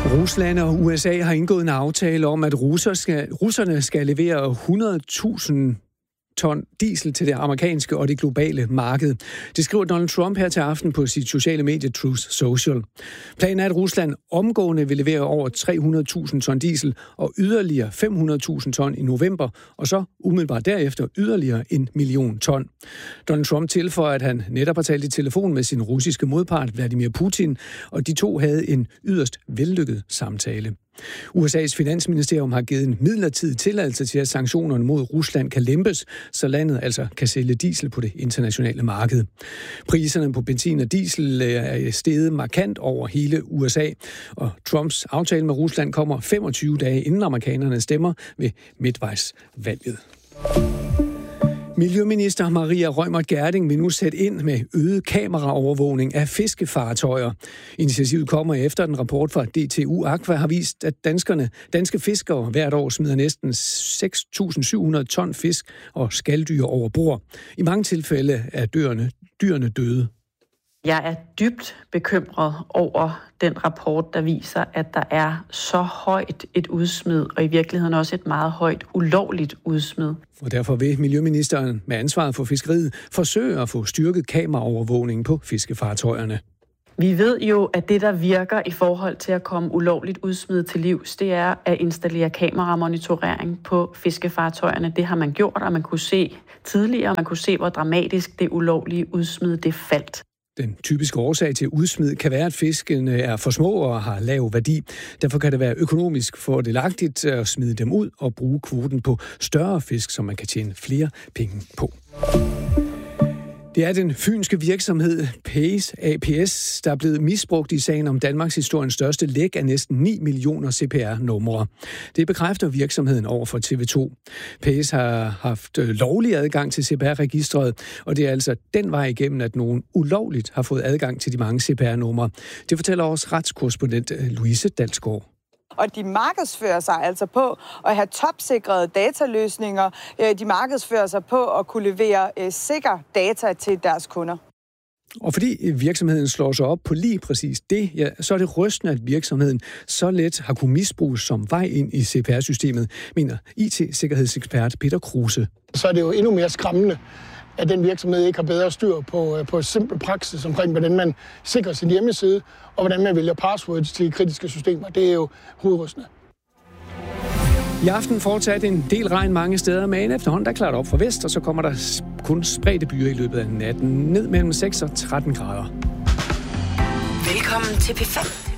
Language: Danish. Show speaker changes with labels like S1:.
S1: Rusland og USA har indgået en aftale om, at russerne skal levere 100.000 ton diesel til det amerikanske og det globale marked. Det skriver Donald Trump her til aften på sit sociale medie Truth Social. Planen er, at Rusland omgående vil levere over 300.000 ton diesel og yderligere 500.000 ton i november, og så umiddelbart derefter yderligere 1 million ton. Donald Trump tilføjer, at han netop har talt i telefon med sin russiske modpart Vladimir Putin, og de to havde en yderst vellykket samtale. USA's finansministerium har givet en midlertidig tilladelse til, at sanktionerne mod Rusland kan lempes, så landet altså kan sælge diesel på det internationale marked. Priserne på benzin og diesel er steget markant over hele USA, og Trumps aftale med Rusland kommer 25 dage inden amerikanerne stemmer ved midtvejsvalget. Miljøminister Maria Reumert Gjerding vil nu sætte ind med øget kameraovervågning af fiskefartøjer. Initiativet kommer efter en rapport fra DTU Aqua har vist, at danske fiskere hvert år smider næsten 6.700 ton fisk og skaldyr over bord. I mange tilfælde er dyrene døde.
S2: Jeg er dybt bekymret over den rapport, der viser, at der er så højt et udsmid, og i virkeligheden også et meget højt ulovligt udsmid.
S1: Og derfor vil miljøministeren med ansvaret for fiskeriet forsøge at få styrket kameraovervågning på fiskefartøjerne.
S2: Vi ved jo, at det, der virker i forhold til at komme ulovligt udsmid til livs, det er at installere kameramonitorering på fiskefartøjerne. Det har man gjort, og man kunne se tidligere, man kunne se, hvor dramatisk det ulovlige udsmid det faldt.
S1: Den typiske årsag til udsmid kan være, at fiskene er for små og har lav værdi. Derfor kan det være økonomisk fordelagtigt at smide dem ud og bruge kvoten på større fisk, som man kan tjene flere penge på. Det er den fynske virksomhed Pace ApS, der er blevet misbrugt i sagen om Danmarks historiens største læk af næsten 9 millioner CPR-numre. Det bekræfter virksomheden over for TV2. Pace har haft lovlig adgang til CPR-registret, og det er altså den vej igennem, at nogen ulovligt har fået adgang til de mange CPR-numre. Det fortæller også retskorrespondent Louise Dalsgaard.
S3: Og de markedsfører sig altså på at have topsikrede dataløsninger. De markedsfører sig på at kunne levere sikker data til deres kunder.
S1: Og fordi virksomheden slår sig op på lige præcis det, ja, så er det rystende, at virksomheden så let har kunnet misbruges som vej ind i CPR-systemet, mener IT-sikkerhedsekspert Peter Kruse.
S4: Så er det jo endnu mere skræmmende, at den virksomhed ikke har bedre styr på simpel praksis omkring, hvordan man sikrer sin hjemmeside, og hvordan man vælger passwords til kritiske systemer. Det er jo hovedrystende.
S1: I aften fortsat en del regn mange steder, men efterhånden der klarer det op fra vest, og så kommer der kun spredte byer i løbet af natten, ned mellem 6 og 13 grader.
S5: Velkommen til P5.